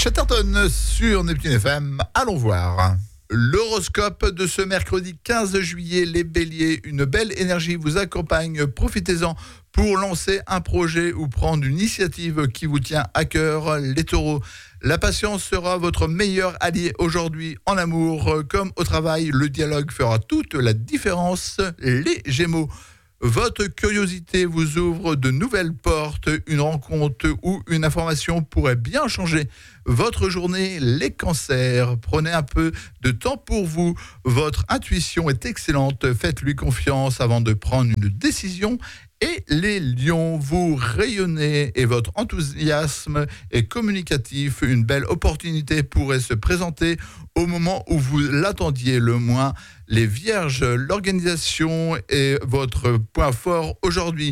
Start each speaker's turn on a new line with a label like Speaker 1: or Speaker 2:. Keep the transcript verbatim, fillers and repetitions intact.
Speaker 1: Chatterton sur Neptune F M. Allons voir. L'horoscope de ce mercredi quinze juillet, les béliers, une belle énergie vous accompagne, profitez-en pour lancer un projet ou prendre une initiative qui vous tient à cœur. Les taureaux, la patience sera votre meilleur allié aujourd'hui en amour comme au travail, le dialogue fera toute la différence. Les gémeaux, votre curiosité vous ouvre de nouvelles portes, une rencontre ou une information pourrait bien changer votre journée. Les cancers, prenez un peu de temps pour vous, votre intuition est excellente, faites-lui confiance avant de prendre une décision. Et les lions, vous rayonnez et votre enthousiasme est communicatif, une belle opportunité pourrait se présenter au moment où vous l'attendiez le moins. Les vierges, l'organisation est votre point fort aujourd'hui.